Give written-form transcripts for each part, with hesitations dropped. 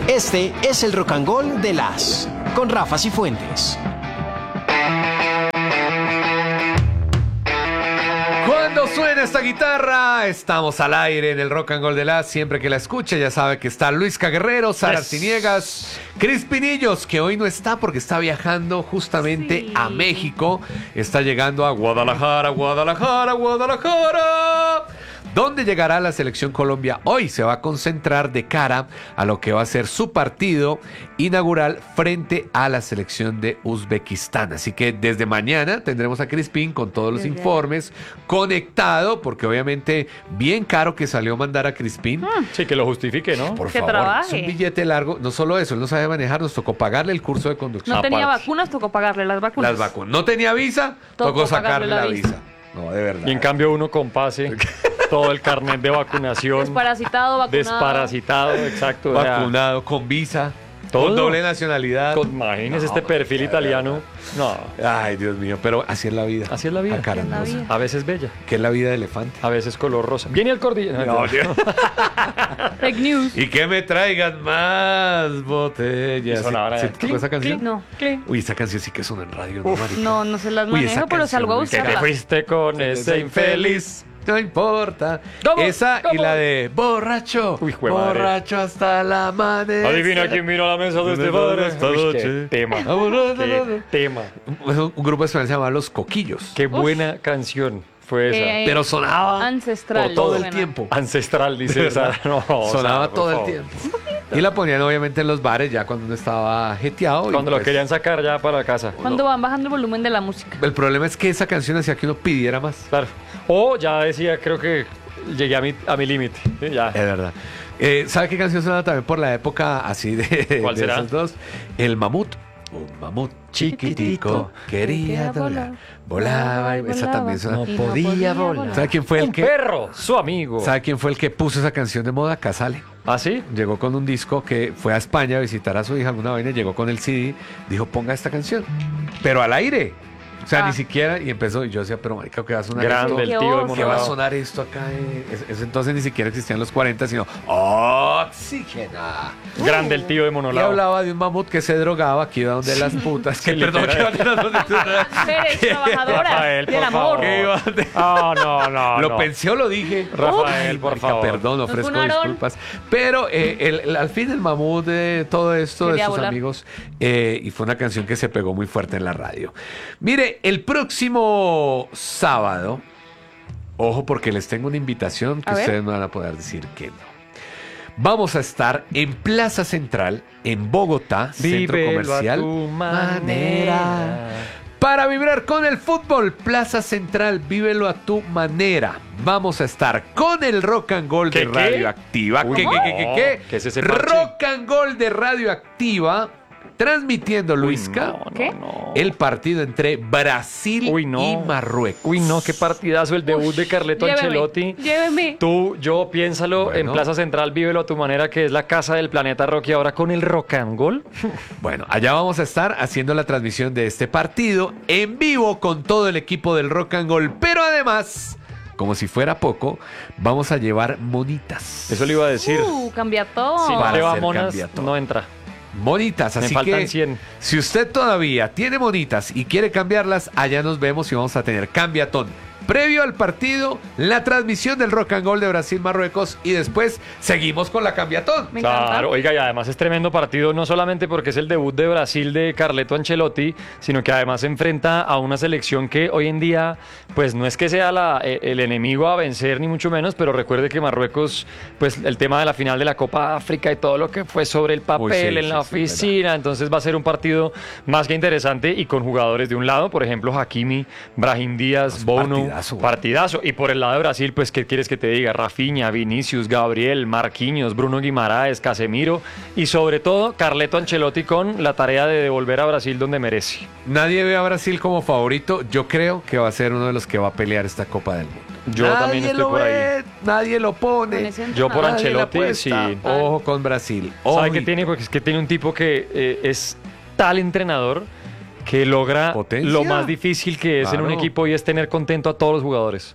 Este es el Rock and Roll de las con Rafa Cifuentes. Cuando suena esta guitarra, estamos al aire en el Rock and Roll de las. Siempre que la escuche, ya sabe que está Luisca Guerrero, Sara Arciniegas, Cris Pinillos, que hoy no está porque está viajando justamente a México. Está llegando a Guadalajara, donde llegará la selección Colombia. Hoy se va a concentrar de cara a lo que va a ser su partido inaugural frente a la selección de Uzbekistán. Así que desde mañana tendremos a Crispín con todos los informes, conectado, porque obviamente bien caro que salió mandar a Crispín. Sí, que lo justifique, ¿no? Por que favor, trabaje. es un billete largo. No solo eso, él no sabe manejar, nos tocó pagarle el curso de conducción. No tenía Aparte. vacunas, tocó pagarle las vacunas. Las vacunas. No tenía visa, tocó sacarle la visa. No, de verdad. Y en cambio uno con pase, todo el carnet de vacunación. Desparasitado, vacunado. Desparasitado, exacto. o sea, Vacunado, con visa, todo. con doble nacionalidad. Imagínese este perfil italiano. No, Ay, Dios mío, pero así es la vida. así es la vida. Acarandosa. A veces bella, ¿Qué es la vida de elefante? a veces color rosa. Viene el cordillero. No, Fake news. y que me traigan más botellas. Y sonaba ¿Sí de tocó esa canción? No. Uy, esa canción sí que suena en radio, ¿no, marica? No se las Uy, manejo, esa pero salgo a canción, Que te buscarla. fuiste con ese infeliz. No importa. ¿Cómo? Esa y ¿Cómo? la de borracho. Uy, jue madre. Borracho hasta la amanecer. Adivina quién vino a la mesa de este padre. Esta Uy, noche. qué tema. Qué tema. Un grupo español se llama Los Coquillos. Qué buena canción fue esa. Pero sonaba ancestral. por todo el Buena. tiempo. Ancestral, dice esa. No, Sonaba Sara, por todo el favor. tiempo. Y la ponían obviamente en los bares ya cuando uno estaba jeteado. y Cuando lo pues, querían sacar ya para la casa. Cuando van bajando el volumen de la música. El problema es que esa canción hacía que uno pidiera más. Claro. O ya decía, creo que llegué a mi límite. Sí, ya. Es verdad. ¿Sabe qué canción sonaba también por la época así de, ¿Cuál de será? esos dos? El mamut. Un mamut chiquitico quería volar. Volaba y esa también sonaba. Y no podía volar. ¿Sabe quién fue el Un que? perro, su amigo. ¿Sabe quién fue el que puso esa canción de moda? Casale. ¿Ah, sí? Llegó con un disco que fue a España a visitar a su hija alguna vaina, llegó con el CD, dijo ponga esta canción, pero al aire. O sea, ni siquiera, y empezó, y yo decía, pero marica, ¿qué va a sonar Grande esto? el Qué tío de oso. ¿Qué va a Monolao. sonar esto acá? Ese entonces ni siquiera existían los 40, sino Oxígena. Grande el tío de Y Monolao. hablaba de un mamut que se drogaba, que iba donde las putas. Que Sí, perdón, que literal. iba donde las putas. Mujeres trabajadoras Rafael, del por amor. favor. Que iba donde- No. Lo pensé o lo dije. Rafael, Uy, por marica, favor. Perdón, Nos ofrezco funaron. disculpas. Pero al fin el mamut de todo esto, de Quería sus volar. amigos, y fue una canción que se pegó muy fuerte en la radio. Mire, el próximo sábado, ojo porque les tengo una invitación que A ver. ustedes no van a poder decir que no. Vamos a estar en Plaza Central, en Bogotá, Centro Vívelo Comercial a tu manera. para vibrar con el fútbol. Plaza Central, vívelo a tu manera. Vamos a estar con el Rock and Roll de ¿Qué? Radioactiva. Uy, ¿Qué? no. ¿Qué es ese parche? Rock and Roll de Radioactiva. Transmitiendo, Luisca, ¿Qué? el partido entre Brasil Uy, no. y Marruecos. Uy, no, qué partidazo el debut de Carleto Ancelotti. Lléveme. Tú, yo, piénsalo, Bueno. en Plaza Central, vívelo a tu manera, que es la casa del planeta rock, y ahora con el rock and roll. Bueno, allá vamos a estar haciendo la transmisión de este partido en vivo con todo el equipo del Rock and Roll. Pero además, como si fuera poco, vamos a llevar monitas. Eso le iba a decir. Cambia todo. Si no Para te va hacer monas, cambiato. no entra. Monitas, Me así faltan que 100. si usted todavía tiene monitas y quiere cambiarlas, allá nos vemos y vamos a tener cambiatón. Previo al partido, la transmisión del Rock and Roll de Brasil-Marruecos y después seguimos con la cambiatón. Me encanta. Claro, oiga, y además es tremendo partido, no solamente porque es el debut de Brasil de Carleto Ancelotti, sino que además se enfrenta a una selección que hoy en día, pues no es que sea el enemigo a vencer, ni mucho menos, pero recuerde que Marruecos, pues el tema de la final de la Copa África y todo lo que fue sobre el papel, Uy, sí, en la sí, sí, oficina, entonces va a ser un partido más que interesante y con jugadores de un lado, por ejemplo, Hakimi, Brahim Díaz, Bono. partidazo, güey. Partidazo. Y por el lado de Brasil, pues, ¿qué quieres que te diga? Rafinha, Vinicius, Gabriel, Marquinhos, Bruno Guimaraes, Casemiro y sobre todo Carleto Ancelotti con la tarea de devolver a Brasil donde merece. Nadie ve a Brasil como favorito. Yo creo que va a ser uno de los que va a pelear esta Copa del Mundo. Yo Nadie también estoy lo por ahí. ve, nadie lo Con pone. ese Yo por entrenador. Nadie le Ancelotti, apuesta. sí. Ojo con Brasil. ¿Sabe qué Ojito. tiene? Porque es que tiene un tipo que es tal entrenador que logra Potencia. lo más difícil que es en un Claro. equipo y es tener contento a todos los jugadores.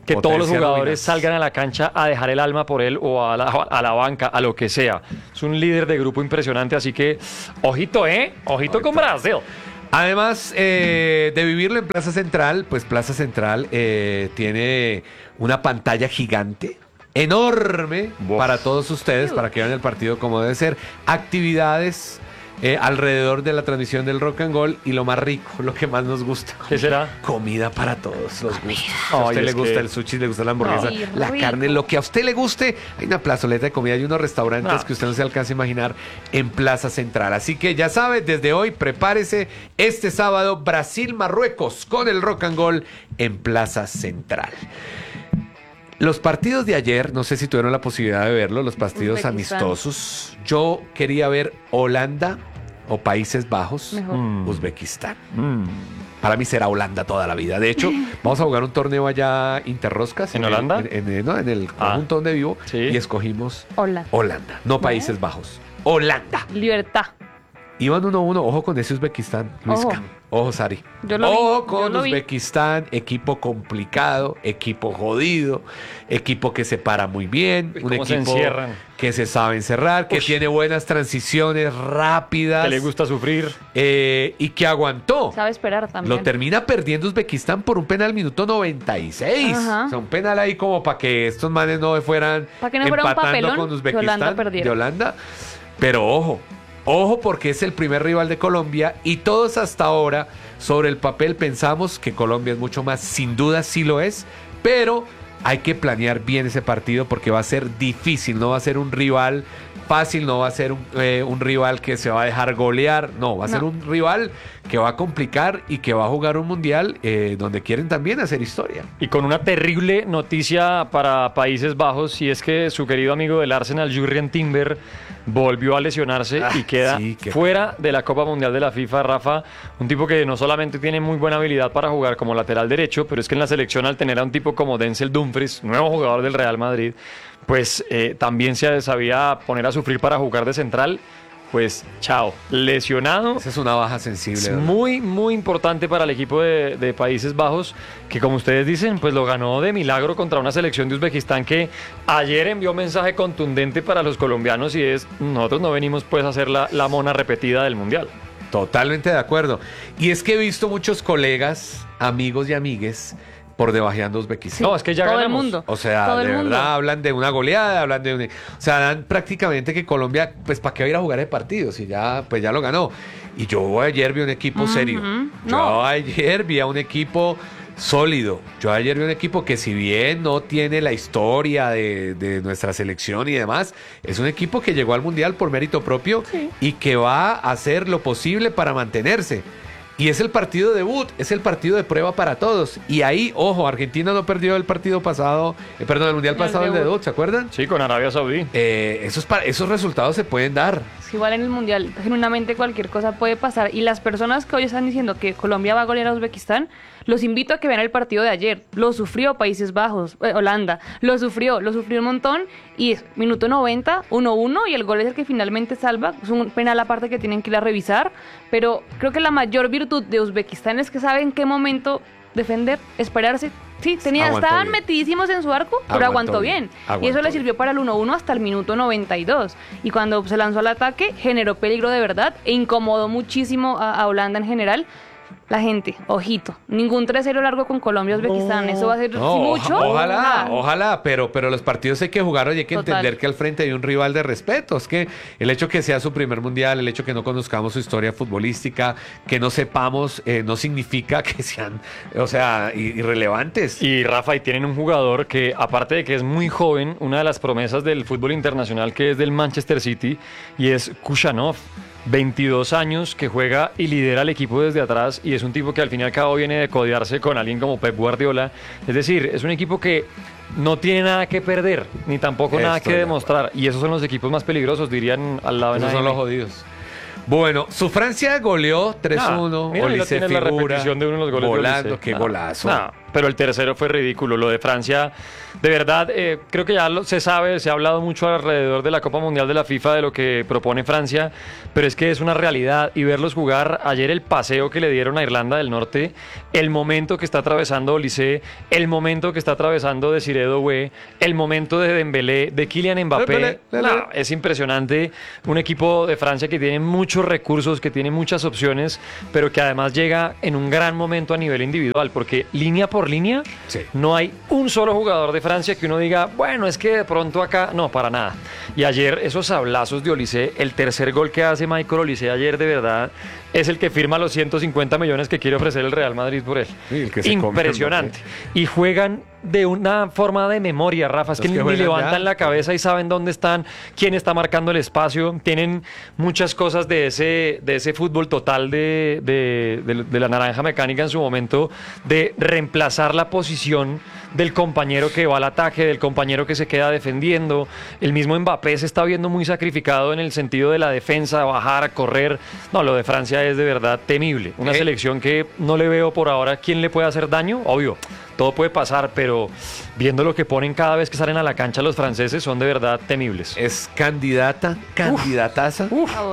que todos los Potencia jugadores Ruinas. salgan a la cancha a dejar el alma por él o a la banca, a lo que sea. Es un líder de grupo impresionante, así que ojito, ojito con Brasil. Además de vivirlo en Plaza Central, pues Plaza Central tiene una pantalla gigante, enorme, Uf. para todos ustedes, para que vean el partido como debe ser. Actividades alrededor de la transmisión del Rock and Gold y lo más rico, lo que más nos gusta. ¿Qué será? Comida para todos los gustos. A Ay, usted le es gusta que- el sushi, le gusta la hamburguesa, Ay, la rico. carne, lo que a usted le guste. Hay una plazoleta de comida y unos restaurantes No. que usted no se alcanza a imaginar en Plaza Central. Así que ya sabe, desde hoy prepárese este sábado Brasil-Marruecos con el Rock and Gold en Plaza Central. Los partidos de ayer, no sé si tuvieron la posibilidad de verlo, los partidos Uzbekistán. amistosos. Yo quería ver Holanda o Países Bajos, Mejor. Uzbekistán. Para mí será Holanda toda la vida. De hecho, vamos a jugar un torneo allá interroscas. ¿En el- Holanda? no, en el conjunto donde vivo. Sí. Y escogimos Hola. Holanda, no Países Bajos. Holanda. Libertad. Iban 1-1. Ojo con ese Uzbekistán, Luisca. Ojo. Ojo, Sari. Yo lo vi, Ojo yo con lo vi. Uzbekistán. Equipo complicado, equipo jodido, equipo que se para muy bien. Un ¿Cómo se equipo encierran? que se sabe encerrar, que Ush. tiene buenas transiciones rápidas. Que le gusta sufrir. Y que aguantó. Sabe esperar también. Lo termina perdiendo Uzbekistán por un penal minuto 96. Ajá. O sea, un penal ahí como para que estos manes no fueran Para que no fuera un empatando papelón, con que Uzbekistán Holanda perdiera. de Holanda. Pero ojo porque es el primer rival de Colombia y todos hasta ahora sobre el papel pensamos que Colombia es mucho más, sin duda sí lo es, pero hay que planear bien ese partido porque va a ser difícil, no va a ser un rival fácil, no va a ser un rival que se va a dejar golear, no, va a ser No. un rival que va a complicar y que va a jugar un mundial donde quieren también hacer historia. Y con una terrible noticia para Países Bajos, y es que su querido amigo del Arsenal, Jurrien Timber, volvió a lesionarse y queda sí, qué fuera de la Copa Mundial de la FIFA. Rafa, un tipo que no solamente tiene muy buena habilidad para jugar como lateral derecho, pero es que en la selección, al tener a un tipo como Denzel Dumfries, nuevo jugador del Real Madrid, pues también se sabía poner a sufrir para jugar de central. Pues chao, lesionado. Esa es una baja sensible. Es ¿verdad? muy, muy importante para el equipo de Países Bajos, que como ustedes dicen, pues lo ganó de milagro contra una selección de Uzbekistán que ayer envió un mensaje contundente para los colombianos y es, nosotros no venimos pues a hacer la mona repetida del Mundial. Totalmente de acuerdo. Y es que he visto muchos colegas, amigos y amigues por debajeando Uzbekistán. No, es que ya todo ganamos. el mundo. O sea, todo de el mundo. verdad hablan de una goleada, hablan de un... O sea, dan prácticamente que Colombia, pues, ¿para qué va a ir a jugar el partido? Si ya, pues, ya lo ganó. Y yo ayer vi un equipo serio. Yo No. ayer vi a un equipo sólido. Yo ayer vi un equipo que si bien no tiene la historia de nuestra selección y demás, es un equipo que llegó al Mundial por mérito propio y que va a hacer lo posible para mantenerse. Y es el partido debut, es el partido de prueba para todos. Y ahí, ojo, Argentina no perdió el partido pasado, perdón, el Mundial El pasado, el debut. debut, ¿se acuerdan? Sí, con Arabia Saudí. Esos resultados se pueden dar. Es igual en el Mundial, genuinamente cualquier cosa puede pasar. Y las personas que hoy están diciendo que Colombia va a golear a Uzbekistán, los invito a que vean el partido de ayer. Lo sufrió Países Bajos, Holanda. Lo sufrió un montón. Y es minuto 90, 1-1. Y el gol es el que finalmente salva. Es un penal aparte que tienen que ir a revisar. Pero creo que la mayor virtud de Uzbekistán es que sabe en qué momento defender, esperarse. Sí, Aguantó estaban bien. metidísimos en su arco, pero Aguantó aguantó bien, bien. aguantó Y eso le bien. sirvió para el 1-1 hasta el minuto 92. Y cuando se lanzó al ataque, generó peligro de verdad e incomodó muchísimo a Holanda en general. La gente, ojito, ningún 3-0 largo con Colombia Uzbekistán, eso va a ser No, mucho. ojalá, Ah, ojalá, pero los partidos hay que jugar y hay que Total. entender que al frente hay un rival de respeto. Es que el hecho que sea su primer mundial, el hecho que no conozcamos su historia futbolística, que no sepamos, no significa que sean, o sea, irrelevantes. Y Rafa, y tienen un jugador que, aparte de que es muy joven, una de las promesas del fútbol internacional que es del Manchester City, y es Kushanov. 22 años, que juega y lidera el equipo desde atrás, y es un tipo que al fin y al cabo viene de codearse con alguien como Pep Guardiola. Es decir, es un equipo que no tiene nada que perder, ni tampoco nada Estoy que de demostrar. Y esos son los equipos más peligrosos, dirían al lado de Esos son Naime. los jodidos. Bueno, su Francia goleó 3-1. Mira, ahí lo Olise tiene la figura repetición de uno de los goles de volando, Olise. qué No, golazo. no. pero el tercero fue ridículo. Lo de Francia, de verdad, creo que ya se sabe, se ha hablado mucho alrededor de la Copa Mundial de la FIFA de lo que propone Francia, pero es que es una realidad y verlos jugar ayer, el paseo que le dieron a Irlanda del Norte, el momento que está atravesando Olise, el momento que está atravesando Desiré Doué, el momento de Dembélé, de Kylian Mbappé, no, es impresionante. Un equipo de Francia que tiene muchos recursos, que tiene muchas opciones, pero que además llega en un gran momento a nivel individual, porque línea por línea no hay un solo jugador de Francia que uno diga, bueno, es que de pronto acá, no, para nada. Y ayer esos sablazos de Olise, el tercer gol que hace Michael Olise ayer, de verdad, es el que firma los 150 millones que quiere ofrecer el Real Madrid por él. Sí, el que se impresionante. Y juegan de una forma de memoria, Rafa, es que ni levantan la cabeza y saben dónde están, quién está marcando el espacio. Tienen muchas cosas de ese fútbol total de la naranja mecánica en su momento, de reemplazar la posición del compañero que va al ataque, del compañero que se queda defendiendo. El mismo Mbappé se está viendo muy sacrificado en el sentido de la defensa, bajar, correr. No, lo de Francia es de verdad temible. Una selección que no le veo por ahora quién le puede hacer daño, obvio. Todo puede pasar, pero viendo lo que ponen cada vez que salen a la cancha los franceses, son de verdad temibles. Es candidataza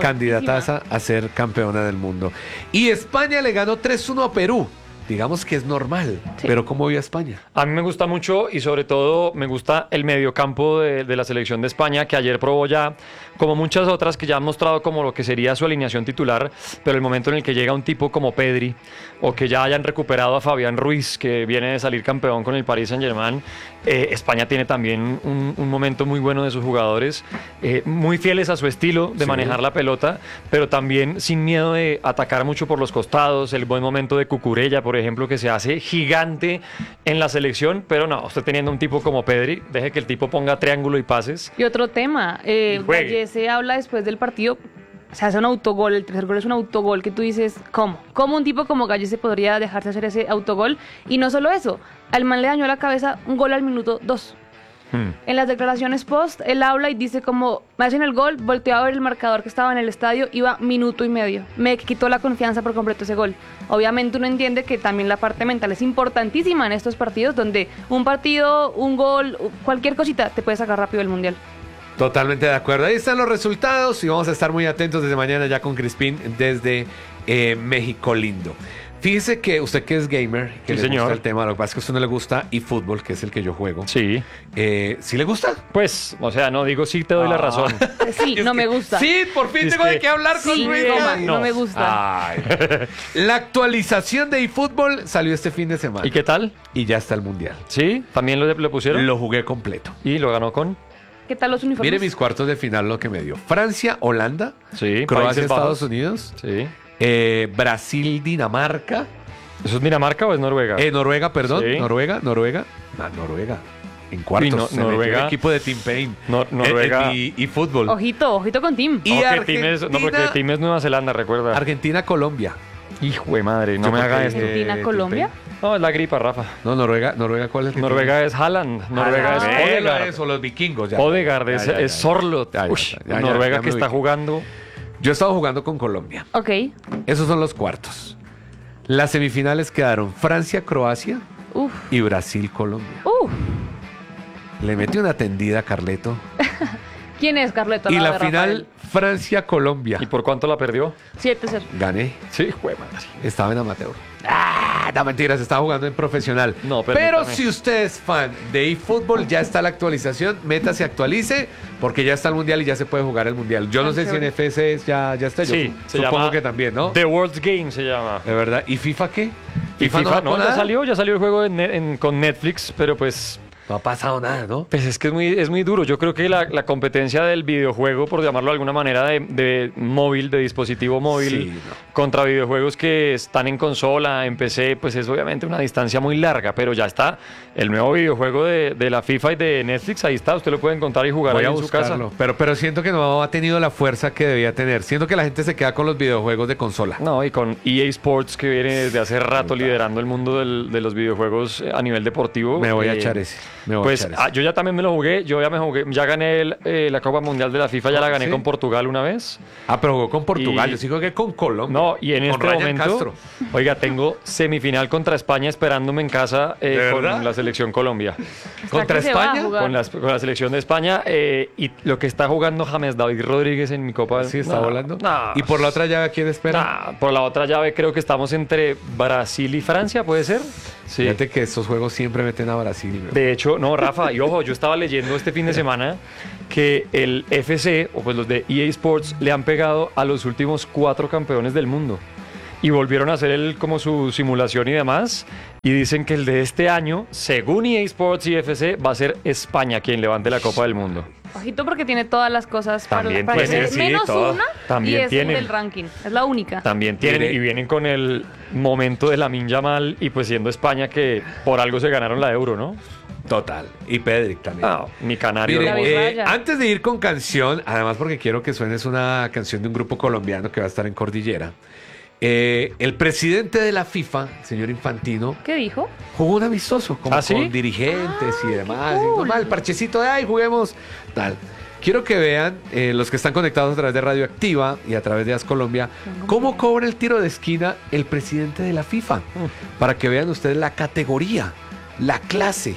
a ser campeona del mundo. Y España le ganó 3-1 a Perú. Digamos que es normal, pero ¿cómo vio a España? A mí me gusta mucho y sobre todo me gusta el mediocampo de la selección de España, que ayer probó ya, como muchas otras que ya han mostrado como lo que sería su alineación titular, pero el momento en el que llega un tipo como Pedri, o que ya hayan recuperado a Fabián Ruiz, que viene de salir campeón con el Paris Saint-Germain, España tiene también un momento muy bueno de sus jugadores, muy fieles a su estilo de manejar la pelota, pero también sin miedo de atacar mucho por los costados, el buen momento de Cucurella, por ejemplo, que se hace gigante en la selección, pero no, usted teniendo un tipo como Pedri, deje que el tipo ponga triángulo y pases. Y otro tema, se habla después del partido, se hace un autogol, el tercer gol es un autogol que tú dices, ¿cómo? ¿Cómo un tipo como Gallese podría dejarse hacer ese autogol? Y no solo eso, al man le dañó la cabeza un gol al minuto 2. En las declaraciones post, él habla y dice como, me hacen el gol, volteó a ver el marcador que estaba en el estadio, iba minuto y medio. Me quitó la confianza por completo ese gol. Obviamente uno entiende que también la parte mental es importantísima en estos partidos, donde un partido, un gol, cualquier cosita te puede sacar rápido del Mundial. Totalmente de acuerdo. Ahí están los resultados y vamos a estar muy atentos desde mañana ya con Crispín desde México lindo. Fíjese que usted que es gamer, que le gusta el tema, lo que pasa es que a usted no le gusta eFootball, que es el que yo juego. Sí. ¿Sí le gusta? Pues, o sea, no digo sí te doy la razón. Sí, no me gusta. Sí, por fin tengo de qué hablar con Luis. No me gusta. Ay. La actualización de eFootball salió este fin de semana. ¿Y qué tal? Y ya está el Mundial. ¿Sí? ¿También lo pusieron? Lo jugué completo. ¿Y lo ganó con? ¿Qué tal los uniformes? Mire mis cuartos de final lo que me dio. Francia, Holanda. Sí. Croacia, Estados Unidos. Sí. Brasil, Dinamarca. ¿Eso es Dinamarca o es Noruega? Noruega, perdón. Sí. Noruega. Noruega. En cuartos. Noruega. El equipo de Team Payne. Noruega. Y fútbol. Ojito con Team. Y porque Team es Nueva Zelanda, recuerda. Argentina, Colombia. Hijo de madre, no me haga esto. Argentina, Colombia. No, es la gripa, Rafa. No, Noruega, ¿cuál es? Noruega es Haaland. Noruega es Odegaard. Eso, los vikingos. Odegaard es Sorloth. Noruega que está jugando. Yo he estado jugando con Colombia. Ok. Esos son los cuartos. Las semifinales quedaron Francia, Croacia y Brasil, Colombia. Le metí una tendida a Carleto. ¿Quién es Carleto? Y la final, Francia, Colombia. ¿Y por cuánto la perdió? 7-0. Gané. Sí, juega. Estaba en amateur. No, mentiras, estaba jugando en profesional. No, pero si usted es fan de eFootball, ya está la actualización. Métase, actualice, porque ya está el Mundial y ya se puede jugar el Mundial. Yo no sé si en FS ya está. Sí, yo supongo que también, ¿no? The World's Game se llama. De verdad. ¿Y FIFA qué? FIFA no, ya salió el juego con Netflix, pero pues... No ha pasado nada, ¿no? Pues es que es muy duro. Yo creo que la competencia del videojuego, por llamarlo de alguna manera, de móvil, de dispositivo móvil, contra videojuegos que están en consola, en PC, pues es obviamente una distancia muy larga, pero ya está. El nuevo videojuego de la FIFA y de Netflix, ahí está, usted lo puede encontrar y jugar ahí en su casa. Pero siento que no ha tenido la fuerza que debía tener. Siento que la gente se queda con los videojuegos de consola. No, y con EA Sports, que viene desde hace rato liderando el mundo de los videojuegos a nivel deportivo. Me voy a echar ese. Me voy a Pues echar eso. yo ya también me lo jugué, ya gané la Copa Mundial de la FIFA, ya la gané ¿Sí? con Portugal una vez. Pero jugó con Portugal, Y- yo sí jugué con Colombia. No, y en con este Ryan momento, Castro. oiga, tengo semifinal contra España esperándome en casa ¿De con verdad? la selección Colombia. ¿Contra que se va a España? jugar. Con la selección de España y lo que está jugando James David Rodríguez en mi Copa. Sí, está volando. Nah, ¿Y por la otra llave a quién espera? por la otra llave creo que estamos entre Brasil y Francia, ¿puede ser? Sí. Fíjate que estos juegos siempre meten a Brasil. bro. De hecho, no, Rafa, y ojo, yo estaba leyendo este fin de semana que el FC, o pues los de EA Sports, le han pegado a los últimos 4 campeones del mundo. Y volvieron a hacer como su simulación y demás. Y dicen que el de este año, según EA Sports y FC, va a ser España quien levante la Copa del Mundo. Ojito porque tiene todas las cosas También para tiene, ser sí, menos todo. una También y es tienen. del ranking. Es la única. También tienen, Mire. y vienen con el momento de Lamine Yamal y pues siendo España que por algo se ganaron la Euro, ¿no? Total. Y Pedrick también. Mi canario. Mire, David hermoso. Raya. antes de ir con canción, además porque quiero que suene, es una canción de un grupo colombiano que va a estar en Cordillera. El presidente de la FIFA, el señor Infantino, ¿Qué dijo? jugó un amistoso como ¿Ah, sí? con dirigentes y demás. qué Y cool. normal, el parchecito de ay, juguemos. Tal. Quiero que vean los que están conectados a través de Radioactiva y a través de As Colombia cómo cobra el tiro de esquina el presidente de la FIFA. Para que vean ustedes la categoría, la clase,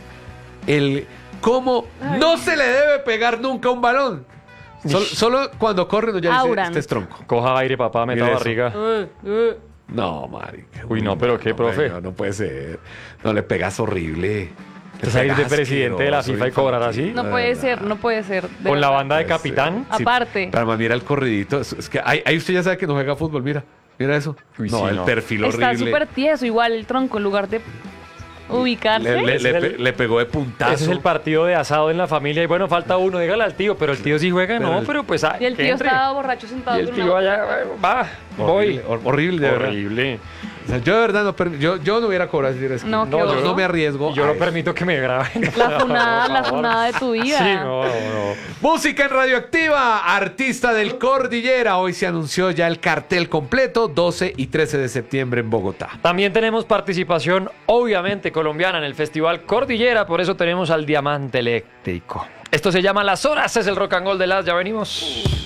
el cómo no se le debe pegar nunca un balón. Solo cuando corre no ya dice Auran. este es tronco. Coja aire, papá, meta Mira eso. barriga. No, marica. Uy, no, pero qué, profe. No puede ser. No le pegas horrible. ¿Te salir de presidente de la FIFA y cobrar así? No puede ser, no puede ser. de Con la verdad. banda de capitán. Aparte. Pero además, mira el corridito. Es que ahí usted ya sabe que no juega fútbol. Mira eso. Uy, no, sí, el no. perfil Está horrible. súper tieso, igual el tronco, en lugar de ubicarse. Le pegó de puntazo. Ese es el partido de asado en la familia. Y bueno, falta uno, dígale al tío. Pero el tío sí juega, Pero no, el- pero pues. Y el que tío entre. estaba borracho sentado. Y el con tío una- allá, va, voy. Horrible, de verdad. Horrible. O sea, yo de verdad yo no hubiera cobrado ese tiro de esquina. No, qué no, oso. no me arriesgo. Y yo a no eso. permito que me graben. La Por favor. funada de tu vida. Sí, no. Música en Radioactiva, artista del Cordillera. Hoy se anunció ya el cartel completo, 12 y 13 de septiembre en Bogotá. También tenemos participación, obviamente, colombiana en el Festival Cordillera. Por eso tenemos al Diamante Eléctrico. Esto se llama Las Horas. Es el rock and roll de las. Ya venimos.